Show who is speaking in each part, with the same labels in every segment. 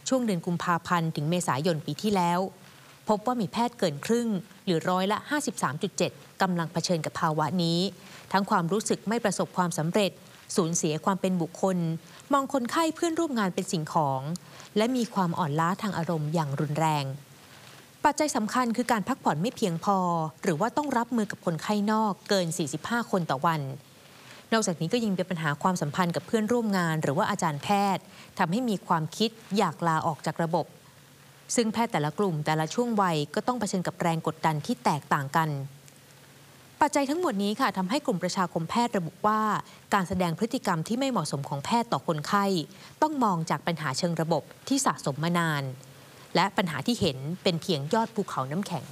Speaker 1: ช่วงเดือนกุมภาพันธ์ถึงเมษายนปีที่แล้วพบว่ามีแพทย์เกินครึ่งหรือ53.7%กำลังเผชิญกับภาวะนี้ทั้งความรู้สึกไม่ประสบความสำเร็จสูญเสียความเป็นบุคคลมองคนไข้เพื่อนร่วมงานเป็นสิ่งของและมีความอ่อนล้าทางอารมณ์อย่างรุนแรงปัจจัยสำคัญคือการพักผ่อนไม่เพียงพอหรือว่าต้องรับมือกับคนไข้นอกเกิน45คนต่อวันนอกจากนี้ก็ยังมีปัญหาความสัมพันธ์กับเพื่อนร่วมงานหรือว่าอาจารย์แพทย์ทำให้มีความคิดอยากลาออกจากระบบซึ่งแพทย์แต่ละกลุ่มแต่ละช่วงวัยก็ต้องเผชิญกับแรงกดดันที่แตกต่างกันปัจจัยทั้งหมดนี้ค่ะทำให้กลุ่มประชาคมแพทย์ระบุว่าการแสดงพฤติกรรมที่ไม่เหมาะสมของแพทย์ต่อคนไข้ต้องมองจากปัญหาเชิงระบบที่สะสมมานานและปัญหาที่เห็นเป็นเพียงยอดภูเขาน้ำแข็ง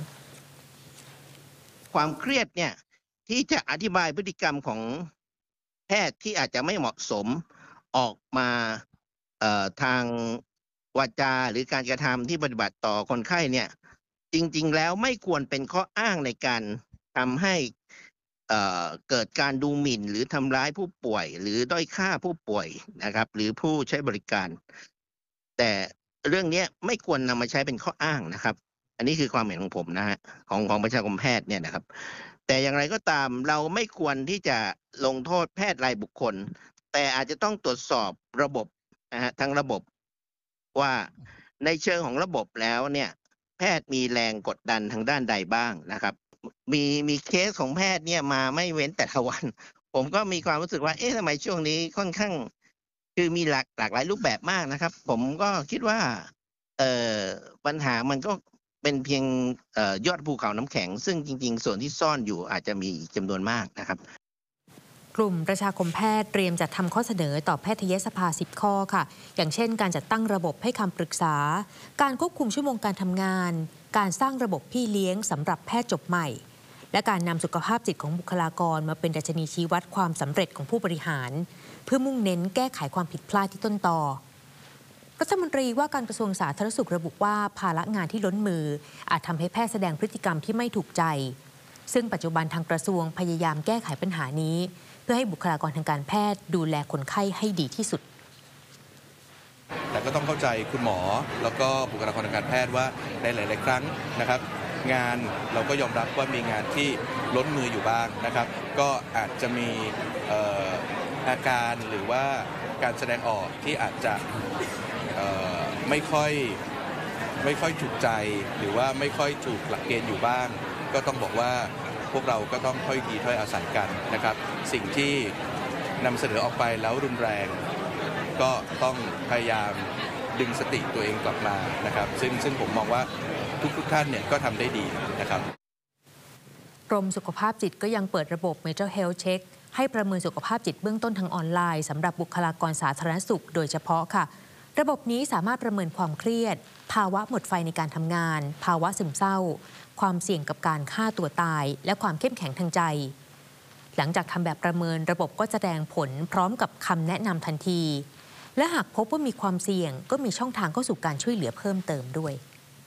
Speaker 2: ความเครียดเนี่ยที่จะอธิบายพฤติกรรมของแพทย์ที่อาจจะไม่เหมาะสมออกมาทางวาจาหรือการกระทำที่ปฏิบัติต่อคนไข้เนี่ยจริงๆแล้วไม่ควรเป็นข้ออ้างในการทำให้เกิดการดูหมิ่นหรือทำร้ายผู้ป่วยหรือด้อยค่าผู้ป่วยนะครับหรือผู้ใช้บริการแต่เรื่องนี้ไม่ควรนำมาใช้เป็นข้ออ้างนะครับอันนี้คือความเห็นของผมนะฮะของประชาคมแพทย์เนี่ยนะครับแต่อย่างไรก็ตามเราไม่ควรที่จะลงโทษแพทย์รายบุคคลแต่อาจจะต้องตรวจสอบระบบนะฮะทั้งระบบว่าในเชิงของระบบแล้วเนี่ยแพทย์มีแรงกดดันทางด้านใดบ้างนะครับมีเคสของแพทย์เนี่ยมาไม่เว้นแต่ละวันผมก็มีความรู้สึกว่าเอ๊ะทำไมช่วงนี้ค่อนข้างคือมีหลากหลายรูปแบบมากนะครับผมก็คิดว่าปัญหามันก็เป็นเพียงยอดภูเขาน้ำแข็งซึ่งจริงๆส่วนที่ซ่อนอยู่อาจจะมีจำนวนมากนะครับ
Speaker 1: กลุ่มประชาคมแพทย์เตรียมจัดทำข้อเสนอต่อแพทยสภา10ข้อค่ะอย่างเช่นการจัดตั้งระบบให้คำปรึกษาการควบคุมชั่วโมงการทำงานการสร้างระบบพี่เลี้ยงสำหรับแพทย์จบใหม่และการนำสุขภาพจิตของบุคลากรมาเป็นดัชนีชี้วัดความสำเร็จของผู้บริหารเพื่อมุ่งเน้นแก้ไขความผิดพลาดที่ต้นตอรัฐมนตรีว่าการกระทรวงสาธารณสุขระบุว่าภาระงานที่ล้นมืออาจทำให้แพทย์แสดงพฤติกรรมที่ไม่ถูกใจซึ่งปัจจุบันทางกระทรวงพยายามแก้ไขปัญหานี้เพื่อให้บุคลากรทางการแพทย์ดูแลคนไข้ให้ดีที่สุด
Speaker 3: แต่ก็ต้องเข้าใจคุณหมอแล้วก็บุคลากรทางการแพทย์ว่าในหลายๆครั้งนะครับงานเราก็ยอมรับว่ามีงานที่ล้นมืออยู่บ้างนะครับก็อาจจะมีอาการหรือว่าการแสดงออกที่อาจจะไม่ค่อยถูกใจหรือว่าไม่ค่อยถูกหลักเกณฑ์อยู่บ้างก็ต้องบอกว่าพวกเราก็ต้องค่อยดีถ้อยอาศัยกันนะครับสิ่งที่นำเสนอออกไปแล้วรุนแรงก็ต้องพยายามดึงสติตัวเองกลับมานะครับซึ่งผมมองว่าทุกท่านเนี่ยก็ทำได้ดีนะครับ
Speaker 1: กรมสุขภาพจิตก็ยังเปิดระบบ Mental Health Check ให้ประเมินสุขภาพจิตเบื้องต้นทางออนไลน์สำหรับบุคลากรสาธารณสุขโดยเฉพาะค่ะระบบนี้สามารถประเมินความเครียดภาวะหมดไฟในการทำงานภาวะซึมเศร้าความเสี่ยงกับการฆ่าตัวตายและความเข้มแข็งทางใจหลังจากทำแบบประเมินระบบก็แสดงผลพร้อมกับคำแนะนำทันทีและหากพบว่ามีความเสี่ยงก็มีช่องทางเข้าสู่การช่วยเหลือเพิ่มเติมด้วย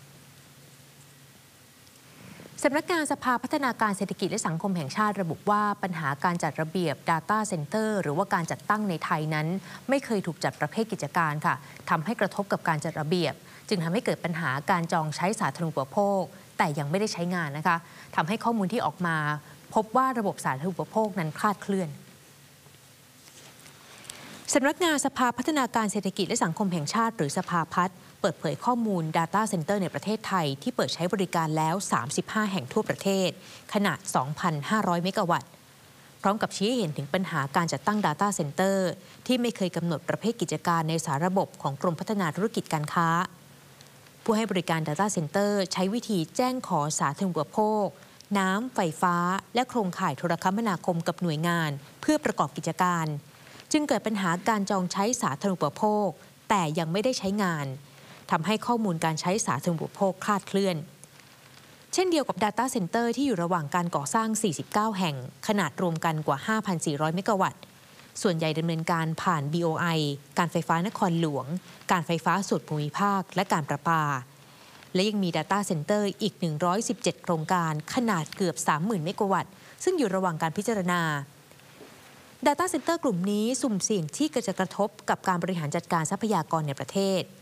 Speaker 1: สำนักงานสภาพัฒนาการเศรษฐกิจและสังคมแห่งชาติระบุว่าปัญหาการจัดระเบียบ Data Center หรือว่าการจัดตั้งในไทยนั้นไม่เคยถูกจัดประเภทกิจการค่ะทำให้กระทบกับการจัดระเบียบจึงทำให้เกิดปัญหาการจองใช้สาธารณูปโภคแต่ยังไม่ได้ใช้งานนะคะทำให้ข้อมูลที่ออกมาพบว่าระบบสาธารณูปโภคนั้นคลาดเคลื่อนสำนักงานสภาพัฒนาการเศรษฐกิจและสังคมแห่งชาติหรือสภาพัฒน์เปิดเผยข้อมูล Data Center ในประเทศไทยที่เปิดใช้บริการแล้ว35แห่งทั่วประเทศขนาด 2,500 เมกะวัตต์พร้อมกับชี้ให้เห็นถึงปัญหาการจัดตั้ง Data Center ที่ไม่เคยกำหนดประเภทกิจการในสาระบบของกรมพัฒนาธุรกิจการค้าผู้ให้บริการ Data Center ใช้วิธีแจ้งขอสาธารณูปโภคน้ำไฟฟ้าและโครงข่ายโทรคมนาคมกับหน่วยงานเพื่อประกอบกิจการจึงเกิดปัญหาการจองใช้สาธารณูปโภคแต่ยังไม่ได้ใช้งานทำให้ข้อมูลการใช้สาธารณูปโภคคลาดเคลื่อนเช่นเดียวกับ Data Center ที่อยู่ระหว่างการก่อสร้าง 49 แห่งขนาดรวมกันกว่า 5,400 เมกะวัตต์ส่วนใหญ่ดำเนินการผ่าน BOI การไฟฟ้านครหลวงการไฟฟ้าส่วนภูมิภาคและการประปาและยังมี Data Center อีก 117 โครงการขนาดเกือบ 30,000 เมกะวัตต์ซึ่งอยู่ระหว่างการพิจารณาData Center กลุ่มนี้สุ่มเสี่ยงที่จะกระทบกับการบริหารจัดการทรัพยากรในประเทศ